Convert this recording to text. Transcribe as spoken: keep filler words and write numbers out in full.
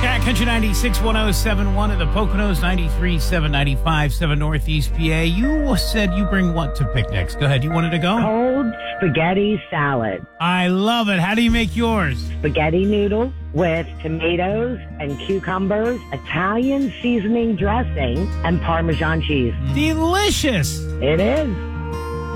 Yeah, Country ninety-six point one oh seven one at the Poconos, ninety-three point seven, ninety-five point seven Northeast P A. You said you bring what to picnics? Go ahead. You wanted to go? Cold spaghetti salad. I love it. How do you make yours? Spaghetti noodles with tomatoes and cucumbers, Italian seasoning dressing, and Parmesan cheese. Delicious. It is.